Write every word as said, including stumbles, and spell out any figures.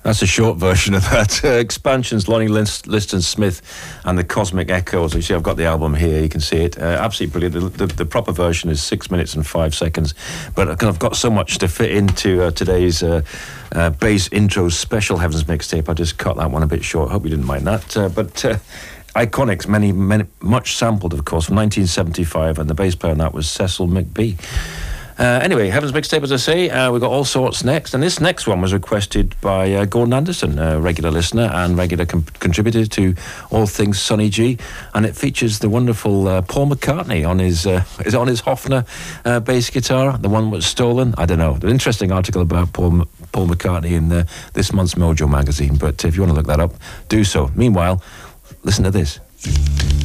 That's a short version of that. Uh, expansions, Lonnie List- Liston Smith and the Cosmic Echoes. You see, I've got the album here. You can see it. Uh, absolutely brilliant. The, the, the proper version is six minutes and five seconds. But I've got so much to fit into uh, today's uh, uh, bass intro special Heavens mixtape. I just cut that one a bit short. Hope you didn't mind that. Uh, but... Uh, Iconics, many, many, much sampled, of course, from nineteen seventy-five, and the bass player on that was Cecil McBee. Uh, anyway, Heavens Mixtape, as I say, uh, we've got all sorts next, and this next one was requested by uh, Gordon Anderson, a regular listener and regular com- contributor to all things Sonny G, and it features the wonderful uh, Paul McCartney on his uh, is on his Hofner uh, bass guitar, the one that was stolen. I don't know. An interesting article about Paul M- Paul McCartney in uh, this month's Mojo magazine, but if you want to look that up, do so. Meanwhile, listen to this.